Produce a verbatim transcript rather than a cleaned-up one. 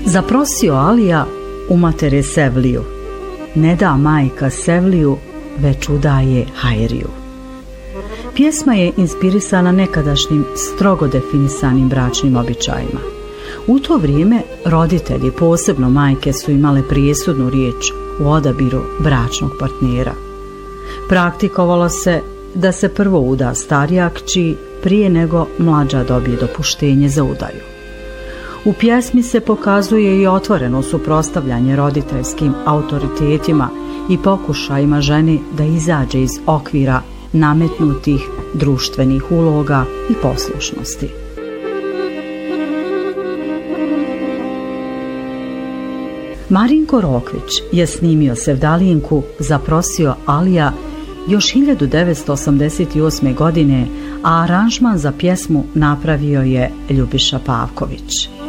Zaprosio Alija umatere Sevliju, ne da majka Sevliju, već udaje Hajriju. Pjesma je inspirisana nekadašnjim strogo definisanim bračnim običajima. U to vrijeme roditelji, posebno majke, su imale presudnu riječ u odabiru bračnog partnera. Praktikovalo se da se prvo uda starija kći prije nego mlađa dobije dopuštenje za udaju. U pjesmi se pokazuje i otvoreno suprotstavljanje roditeljskim autoritetima i pokušajima žene da izađe iz okvira nametnutih društvenih uloga i poslušnosti. Marinko Rokvić je snimio Sevdalinku Zaprosio Alija još hiljadu devetsto osamdeset osme. godine, a aranžman za pjesmu napravio je Ljubiša Pavković.